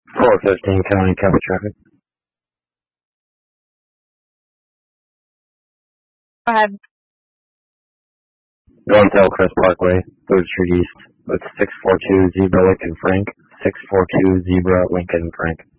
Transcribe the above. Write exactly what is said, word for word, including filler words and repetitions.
four fifteen County Cover Traffic. Go ahead. Going to Elkhurst Parkway, third Street East, with six four two Zebra Lincoln Frank, six four two Zebra Lincoln Frank.